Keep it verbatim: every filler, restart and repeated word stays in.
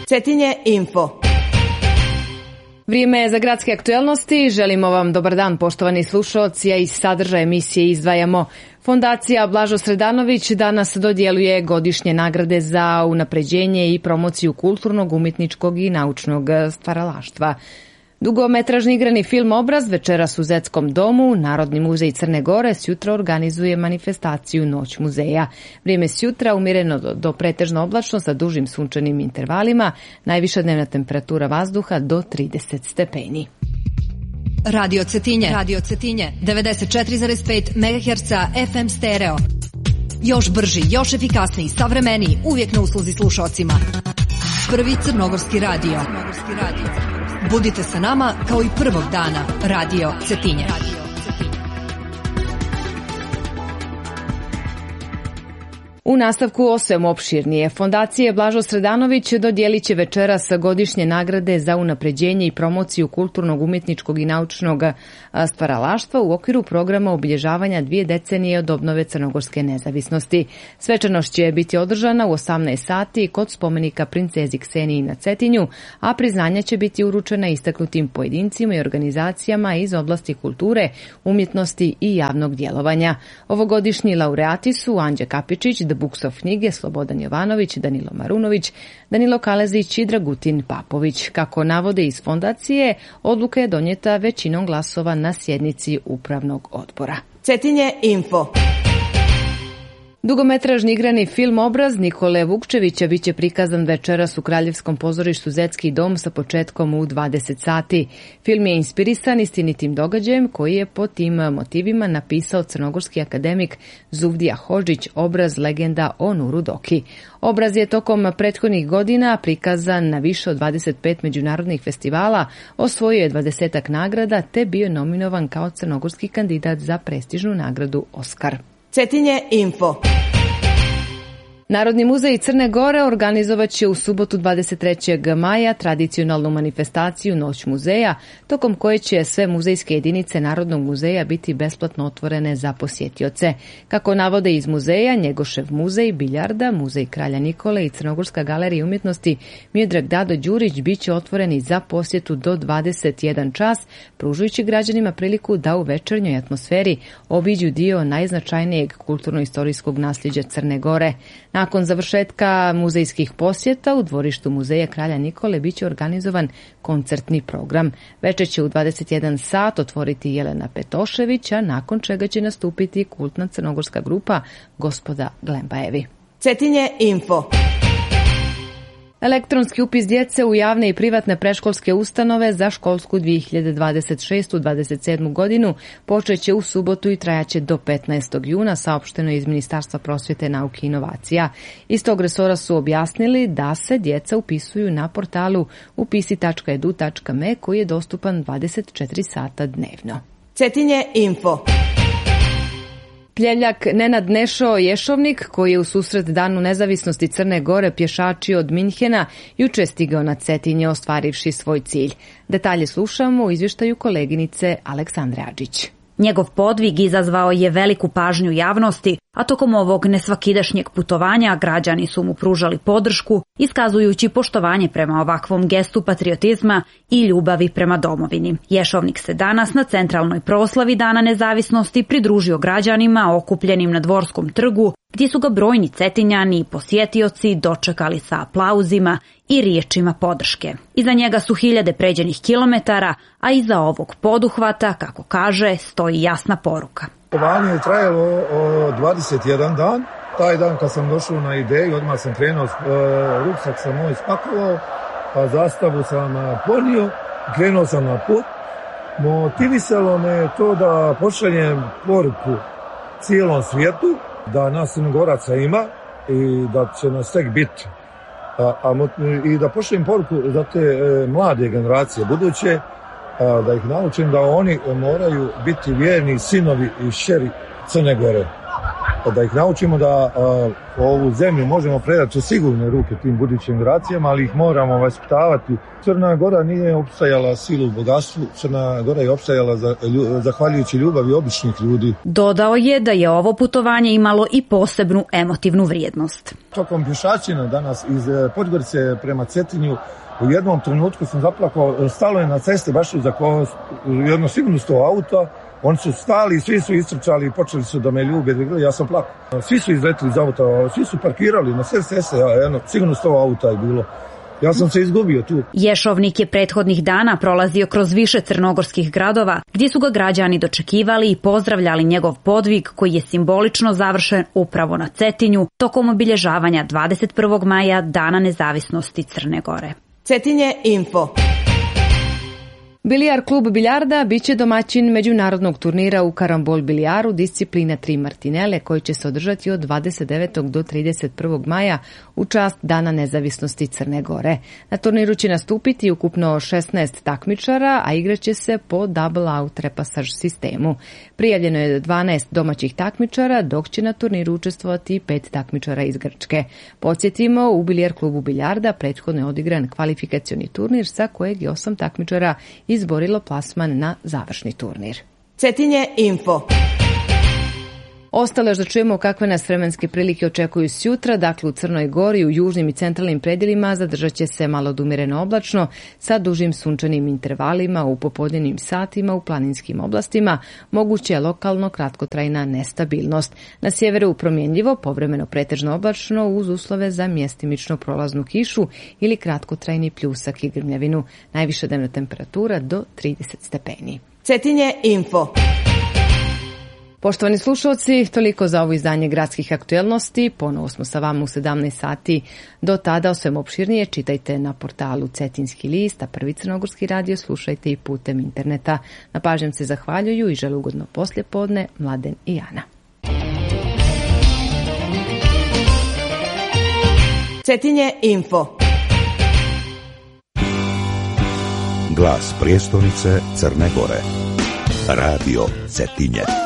Cetinje Info. Vrijeme je za gradske aktuelnosti. Želimo vam dobar dan, poštovani slušaoci, a iz sadržaja emisije izdvajamo. Fondacija Blažo Sredanović danas dodjeljuje godišnje nagrade za unapređenje i promociju kulturnog, umjetničkog i naučnog stvaralaštva. Dugometražni igrani film Obraz večeras u Zetskom domu, Narodni muzej Crne Gore sjutra organizuje manifestaciju Noć muzeja. Vrijeme sjutra umjereno do, do pretežno oblačno sa dužim sunčanim intervalima, najviša dnevna temperatura vazduha do trideset stepeni. Radio Cetinje, Radio Cetinje, devedeset četiri zarez pet megaherca F M stereo. Još brži, još efikasniji, savremeniji, uvijek na usluzi slušalcima. Prvi crnogorski radio. Crnogorski radio. Budite sa nama kao i prvog dana. Radio Cetinje. U nastavku o svemu opširnije. Fondacije Blažo Sredanović dodijelit će večeras godišnje nagrade za unapređenje i promociju kulturnog, umjetničkog i naučnog stvaralaštva u okviru programa obilježavanja dvije decenije od obnove crnogorske nezavisnosti. Svečanost će biti održana u osamnaest sati kod spomenika princezi Kseniji na Cetinju, a priznanja će biti uručena istaknutim pojedincima i organizacijama iz oblasti kulture, umjetnosti i javnog djelovanja. Ovogodišnji laureati su Anđa Kapičić, Buksov knjige, Slobodan Jovanović, Danilo Marunović, Danilo Kalezić i Dragutin Papović. Kako navode iz fondacije, odluka je donijeta većinom glasova na sjednici upravnog odbora. Cetinje Info. Dugometražni igrani film Obraz Nikole Vukčevića biće prikazan večeras u Kraljevskom pozorištu Zetski dom sa početkom u dvadeset sati. Film je inspirisan istinitim događajem koji je po tim motivima napisao crnogorski akademik Zuvdija Hodžić, Obraz legenda o Nuru Doki. Obraz je tokom prethodnih godina prikazan na više od dvadeset pet međunarodnih festivala, osvojio je dvadesetak nagrada te bio nominovan kao crnogorski kandidat za prestižnu nagradu Oskar. Cetinje Info. Narodni muzej Crne Gore organizovat će u subotu dvadeset trećeg maja tradicionalnu manifestaciju Noć muzeja, tokom koje će sve muzejske jedinice Narodnog muzeja biti besplatno otvorene za posjetioce. Kako navode iz muzeja, Njegošev muzej, Biljarda, muzej Kralja Nikole i Crnogorska galerija umjetnosti Miodrag Dado Đurić bit će otvoreni za posjetu do dvadeset jedan čas, pružujući građanima priliku da u večernjoj atmosferi obiđu dio najznačajnijeg kulturno-istorijskog nasljeđa Crne Gore. Nakon završetka muzejskih posjeta u dvorištu muzeja Kralja Nikole biće organizovan koncertni program. Večer će u dvadeset jedan sat otvoriti Jelena Petošević, a nakon čega će nastupiti kultna crnogorska grupa Gospoda Glembajevi. Cetinje Info. Elektronski upis djece u javne i privatne predškolske ustanove za školsku dvije hiljade dvadeset šeste dvadeset sedme godinu počeće u subotu i trajaće do petnaestog juna, saopšteno iz Ministarstva prosvjete, nauke i inovacija. Iz tog resora su objasnili da se djeca upisuju na portalu upisi tačka edu tačka me koji je dostupan dvadeset četiri sata dnevno. Cetinje Info. Pljevljak Nenad Nešo Ješovnik, koji je u susret Danu nezavisnosti Crne Gore pješačio od Minhena, juče je stigao na Cetinje ostvarivši svoj cilj. Detalje slušamo u izvještaju koleginice Aleksandre Adžić. Njegov podvig izazvao je veliku pažnju javnosti, a tokom ovog nesvakidašnjeg putovanja građani su mu pružali podršku, iskazujući poštovanje prema ovakvom gestu patriotizma i ljubavi prema domovini. Ješovnik se danas na centralnoj proslavi Dana nezavisnosti pridružio građanima okupljenim na Dvorskom trgu, gdje su ga brojni Cetinjani i posjetioci dočekali sa aplauzima i riječima podrške. Iza njega su hiljade pređenih kilometara, a iza ovog poduhvata, kako kaže, stoji jasna poruka. Putovanje je trajalo dvadeset jedan dan. Taj dan kad sam došao na ideju, odmah sam krenuo, ruksak sam moj spakovao, pa zastavu sam ponio, krenuo sam na put. Motivisalo me to da pošaljem poruku cijelom svijetu, da nas Crnogoraca ima i da će nas tek biti. A, a, I da pošaljem poruku za te e, mlade generacije buduće, a, da ih naučim da oni moraju biti vjerni sinovi i šeri Crne Gore. da ih naučimo da a, ovu zemlju možemo predati u sigurne ruke tim budućim generacijama, ali ih moramo vaspitavati. Crna Gora nije opstajala silu u bogatstvu, Crna Gora je opstajala za, lju, zahvaljujući ljubavi običnih ljudi. Dodao je da je ovo putovanje imalo i posebnu emotivnu vrijednost. Tokom pješačina danas iz Podgorice prema Cetinju u jednom trenutku sam zaplakao, stalo je na cesti baš za jedno sigurno sto auta. Oni su stali, svi su istrčali i počeli su da me ljube. Ja sam plakao. Svi su izletili iz auta, svi su parkirali na sve ceste, jedno, sigurno sto auta je bilo. Ja sam se izgubio tu. Ješovnik je prethodnih dana prolazio kroz više crnogorskih gradova, gdje su ga građani dočekivali i pozdravljali njegov podvig koji je simbolično završen upravo na Cetinju tokom obilježavanja dvadeset prvog maja Dana nezavisnosti Crne Gore. Cetinje info. Bilijar klub biljarda biće domaćin međunarodnog turnira u karambol bilijaru disciplina tri martinele koji će se održati od dvadeset devetog do trideset prvog maja u čast Dana nezavisnosti Crne Gore. Na turniru će nastupiti ukupno šesnaest takmičara, a igraće se po double out repasaž sistemu. Prijavljeno je dvanaest domaćih takmičara, dok će na turniru učestvovati pet takmičara iz Grčke. Podsjetimo, u bilijar klubu biljarda prethodno je odigran kvalifikacioni turnir sa kojeg je osam takmičara izborilo plasman na završni turnir. Cetinje info. Ostalo još da čujemo kakve nas vremenske prilike očekuju sjutra, dakle u Crnoj Gori, u južnim i centralnim predjelima zadržat će se malo odumjereno oblačno sa dužim sunčanim intervalima u popodnevnim satima u planinskim oblastima, moguće je lokalno kratkotrajna nestabilnost. Na sjeveru promjenljivo, povremeno pretežno oblačno uz uslove za mjestimično prolaznu kišu ili kratkotrajni pljusak i grmljavinu. Najviša dnevna temperatura do trideset stepeni. Cetinje info. Poštovani slušalci, toliko za ovo izdanje gradskih aktuelnosti. Ponovo smo sa vama u sedamnaest sati. Do tada o svemu opširnije čitajte na portalu Cetinski list, a Prvi crnogorski radio slušajte i putem interneta. Na pažnjom se zahvaljuju i žele ugodno poslijepodne Mladen i Ana. Cetinje info. Glas prijestolnice Crne Gore. Radio Cetinje.